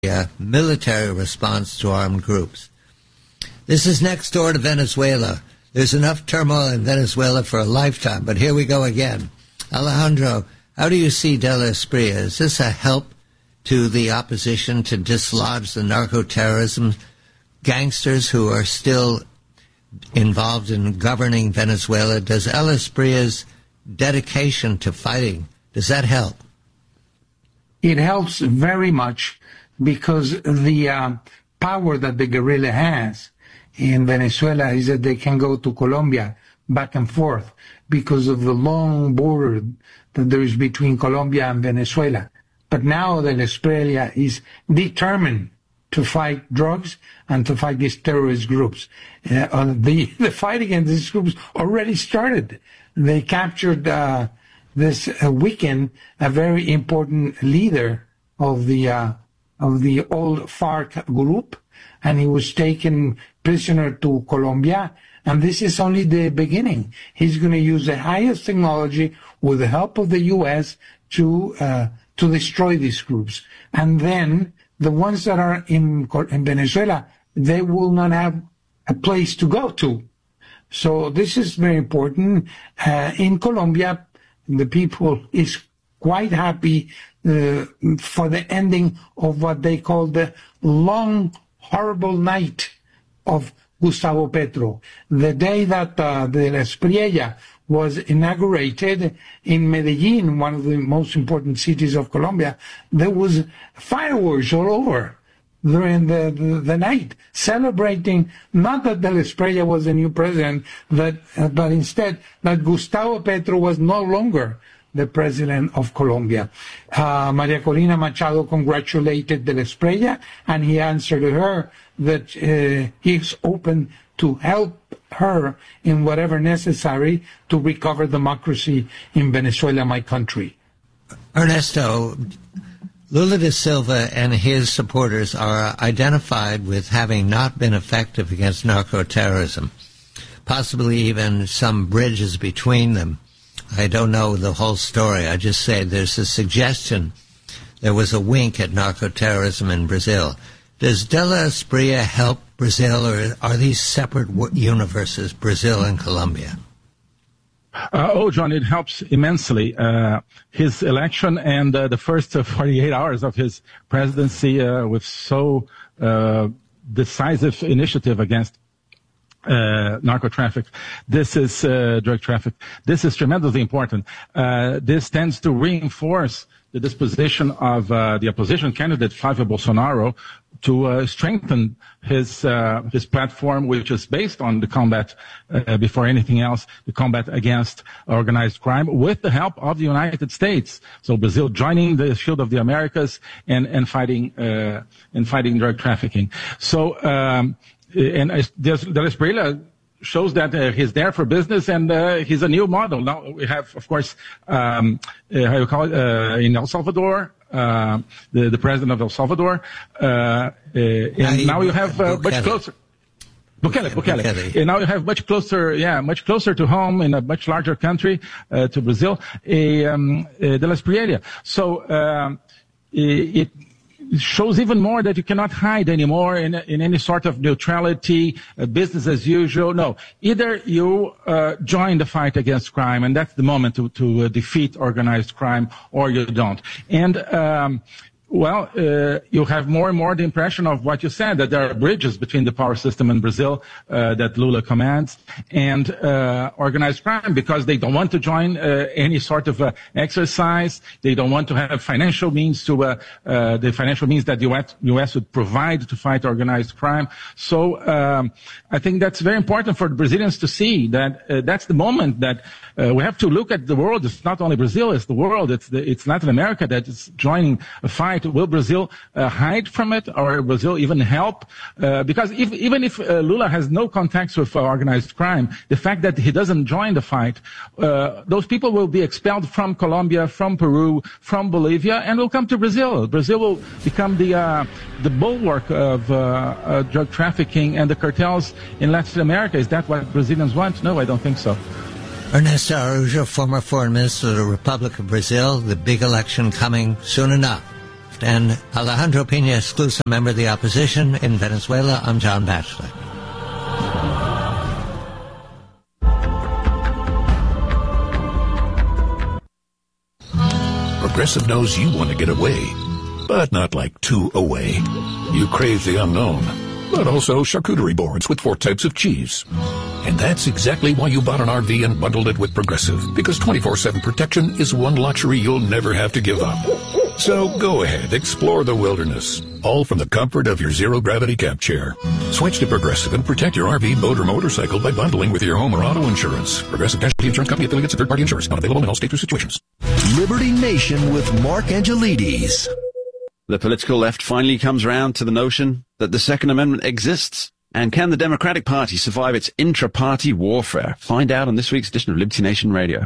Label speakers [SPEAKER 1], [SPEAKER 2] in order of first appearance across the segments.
[SPEAKER 1] military response to armed groups. This is next door to Venezuela. There's enough turmoil in Venezuela for a lifetime, but here we go again. Alejandro, how do you see De la Espriella? Is this a help to the opposition to dislodge the narco-terrorism gangsters who are still involved in governing Venezuela? Does De la Esprilla's dedication to fighting, does that help?
[SPEAKER 2] It helps very much because the power that the guerrilla has in Venezuela is that they can go to Colombia back and forth because of the long border that there is between Colombia and Venezuela. But now De la Espriella is determined to fight drugs and to fight these terrorist groups. The fight against these groups already started. They captured this weekend a very important leader of the old FARC group, and he was taken prisoner to Colombia. And this is only the beginning. He's going to use the highest technology with the help of the U.S. to destroy these groups. And then the ones that are in Venezuela, they will not have a place to go to. So this is very important. In Colombia, the people is quite happy for the ending of what they call the long, horrible night of Gustavo Petro. The day that De la Espriella was inaugurated in Medellin, one of the most important cities of Colombia, there was fireworks all over during the night, celebrating not that De la Espriella was the new president, but instead that Gustavo Petro was no longer the president of Colombia. Maria Corina Machado congratulated De la Espriella, and he answered her that he's open to help her in whatever necessary to recover democracy in Venezuela, my country.
[SPEAKER 1] Ernesto, Lula da Silva and his supporters are identified with having not been effective against narco-terrorism, possibly even some bridges between them. I don't know the whole story. I just say there's a suggestion there was a wink at narco-terrorism in Brazil. Does De la Espriella help Brazil, or are these separate universes, Brazil and Colombia?
[SPEAKER 3] John, it helps immensely. His election and the first 48 hours of his presidency with so decisive initiative against narco traffic. This is drug traffic. This is tremendously important. This tends to reinforce the disposition of the opposition candidate Flavio Bolsonaro to strengthen his platform, which is based on the combat, before anything else, the combat against organized crime, with the help of the United States. So Brazil joining the Shield of the Americas and fighting drug trafficking. So De la Espriella shows that he's there for business, and he's a new model. Now we have, of course, how you call it, in El Salvador, the president of El Salvador, and now you have much closer. Bukele. And now you have much closer to home in a much larger country, to Brazil, De la Espriella. So it shows even more that you cannot hide anymore in any sort of neutrality, business as usual. No, either you join the fight against crime, and that's the moment to defeat organized crime, or you don't. And you have more and more the impression of what you said, that there are bridges between the power system in Brazil that Lula commands and organized crime, because they don't want to join any sort of exercise. They don't want to have financial means to the financial means that the U.S. would provide to fight organized crime. So I think that's very important for the Brazilians to see that that's the moment that we have to look at the world. It's not only Brazil, it's the world. It's Latin America that is joining a fight. Will Brazil hide from it, or will Brazil even help? Because even if Lula has no contacts with organized crime, the fact that he doesn't join the fight, those people will be expelled from Colombia, from Peru, from Bolivia, and will come to Brazil. Brazil will become the bulwark of drug trafficking and the cartels in Latin America. Is that what Brazilians want? No, I don't think so.
[SPEAKER 1] Ernesto Araújo, former foreign minister of the Republic of Brazil, the big election coming soon enough. left, and Alejandro Pina Esclusa, member of the opposition in Venezuela. I'm John Batchelor.
[SPEAKER 4] Progressive knows you want to get away, but not like too away. You crave the unknown, but also charcuterie boards with 4 types of cheese. And that's exactly why you bought an RV and bundled it with Progressive, because 24/7 protection is one luxury you'll never have to give up. So go ahead, explore the wilderness, all from the comfort of your zero-gravity cab chair. Switch to Progressive and protect your RV, boat, or motorcycle by bundling with your home or auto insurance. Progressive Casualty Insurance Company, affiliates, and third-party insurance. Not available in all states or situations.
[SPEAKER 5] Liberty Nation with Mark Angelides.
[SPEAKER 6] The political left finally comes round to the notion that the Second Amendment exists. And can the Democratic Party survive its intra-party warfare? Find out on this week's edition of Liberty Nation Radio.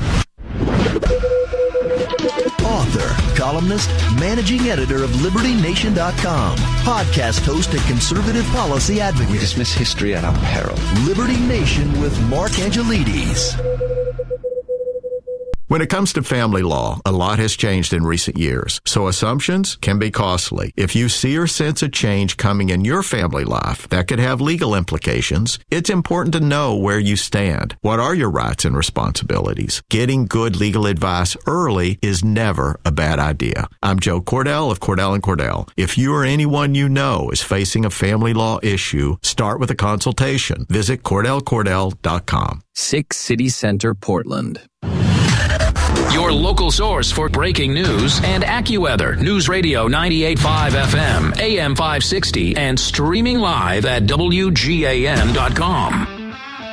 [SPEAKER 5] Author, columnist, managing editor of LibertyNation.com, podcast host and conservative policy advocate.
[SPEAKER 6] We dismiss history at our peril.
[SPEAKER 5] Liberty Nation with Mark Angelides.
[SPEAKER 7] When it comes to family law, a lot has changed in recent years, so assumptions can be costly. If you see or sense a change coming in your family life that could have legal implications, it's important to know where you stand. What are your rights and responsibilities? Getting good legal advice early is never a bad idea. I'm Joe Cordell of Cordell & Cordell. If you or anyone you know is facing a family law issue, start with a consultation. Visit CordellCordell.com.
[SPEAKER 8] 6 City Center, Portland.
[SPEAKER 9] Your local source for breaking news and AccuWeather. News Radio 98.5 FM, AM 560, and streaming live at WGAN.com.